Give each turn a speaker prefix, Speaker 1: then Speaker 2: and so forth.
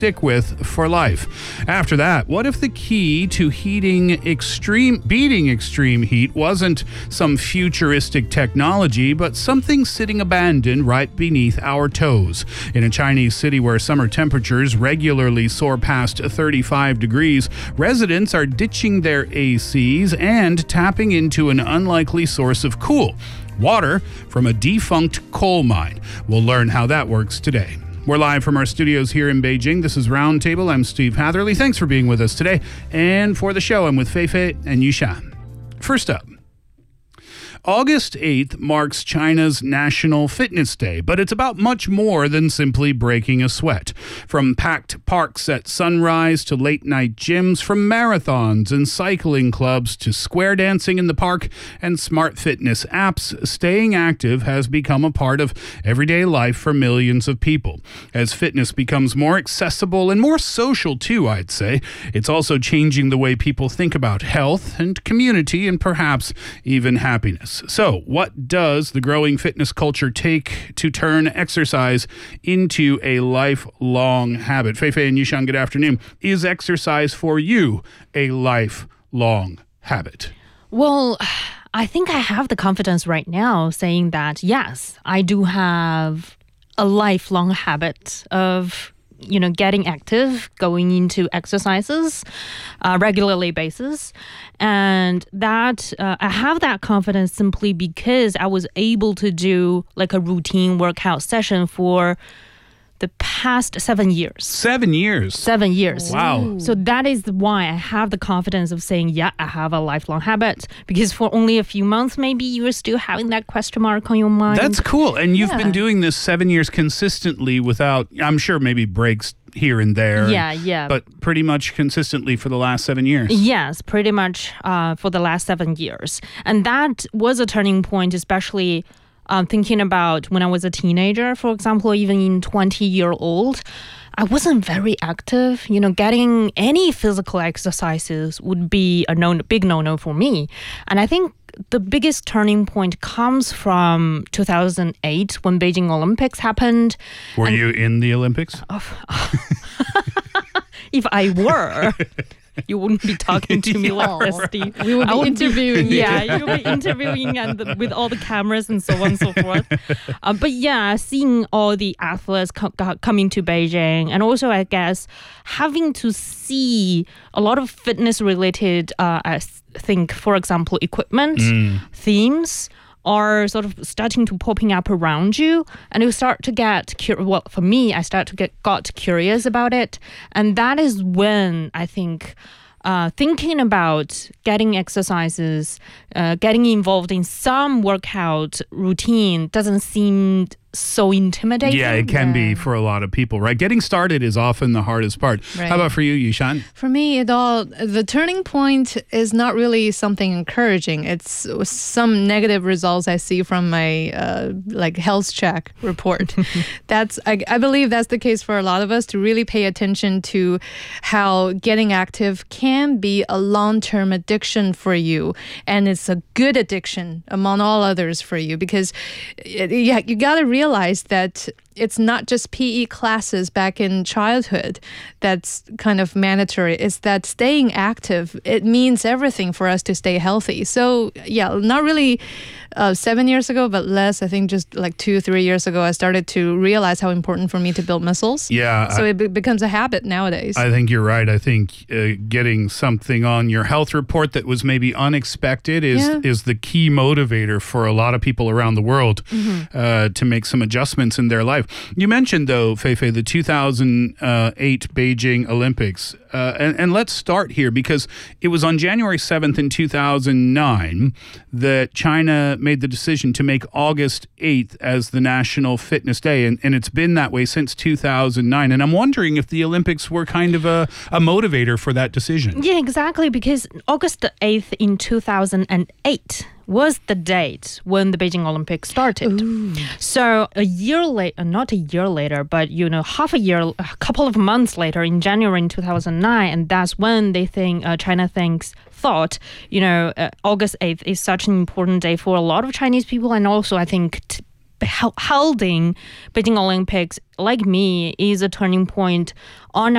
Speaker 1: stick with for life. After that, what if the key to beating extreme heat wasn't some futuristic technology, but something sitting abandoned right beneath our toes? In a Chinese city where summer temperatures regularly soar past 35 degrees, residents are ditching their ACs and tapping into an unlikely source of cool water from a defunct coal mine. We'll learn how that works today. We're live from our studios here in Beijing. This is Roundtable. I'm Steve Hatherley. Thanks for being with us today. And for the show, I'm with Feifei and Yushan. First up, August 8th marks China's National Fitness Day, but it's about much more than simply breaking a sweat. From packed parks at sunrise to late-night gyms, from marathons and cycling clubs to square dancing in the park and smart fitness apps, staying active has become a part of everyday life for millions of people. As fitness becomes more accessible and more social too, I'd say, it's also changing the way people think about health and community and perhaps even happiness. So, what does the growing fitness culture take to turn exercise into a lifelong habit? Feifei and Yushan, good afternoon. Is exercise for you a lifelong habit?
Speaker 2: Well, I think I have the confidence right now saying that, yes, I do have a lifelong habit of getting active, going into exercises regularly basis. And that I have that confidence simply because I was able to do like a routine workout session for the past 7 years.
Speaker 1: 7 years?
Speaker 2: 7 years.
Speaker 1: Wow.
Speaker 2: So that is why I have the confidence of saying, yeah, I have a lifelong habit. Because for only a few months, maybe you were still having that question mark on your mind.
Speaker 1: That's cool. And you've been doing this 7 years consistently without, I'm sure, maybe breaks here and there.
Speaker 2: Yeah.
Speaker 1: But pretty much consistently for the last 7 years.
Speaker 2: Yes, pretty much for the last 7 years. And that was a turning point, especially thinking about when I was a teenager, for example, even in 20-year-old, I wasn't very active. Getting any physical exercises would be a big no-no for me. And I think the biggest turning point comes from 2008 when Beijing Olympics happened.
Speaker 1: Were you in the Olympics?
Speaker 2: If I were... You wouldn't be talking to me like this, Steve.
Speaker 3: We would be interviewing you.
Speaker 2: Yeah, you'll be interviewing with all the cameras and so on and so forth. But yeah, seeing all the athletes coming to Beijing, and also, I guess, having to see a lot of fitness-related, I think, for example, equipment, themes, are sort of starting to popping up around you, and you start to get for me, I got curious about it, and that is when I think thinking about getting exercises, getting involved in some workout routine doesn't seem so intimidating.
Speaker 1: Yeah, it can be for a lot of people, right? Getting started is often the hardest part. Right. How about for you, Yushan?
Speaker 3: For me, the turning point is not really something encouraging. It's some negative results I see from my health check report. I believe that's the case for a lot of us, to really pay attention to how getting active can be a long-term addiction for you, and it's a good addiction among all others for you, because you got to realize that it's not just PE classes back in childhood that's kind of mandatory. It's that staying active, it means everything for us to stay healthy. So yeah, not really 7 years ago, but less. I think just like 2-3 years ago, I started to realize how important for me to build muscles.
Speaker 1: Yeah.
Speaker 3: So it becomes a habit nowadays.
Speaker 1: I think you're right. I think getting something on your health report that was maybe unexpected is the key motivator for a lot of people around the world to make some adjustments in their life. You mentioned, though, Feifei, the 2008 Beijing Olympics. And let's start here, because it was on January 7th in 2009 that China made the decision to make August 8th as the National Fitness Day. And it's been that way since 2009. And I'm wondering if the Olympics were kind of a motivator for that decision.
Speaker 2: Yeah, exactly, because August 8th in 2008 was the date when the Beijing Olympics started.
Speaker 3: Ooh.
Speaker 2: So a year later, not a year later, but half a year, a couple of months later, in January in 2009, and that's when they think China thought August 8th is such an important day for a lot of Chinese people, and also I think holding Beijing Olympics, like me, is a turning point on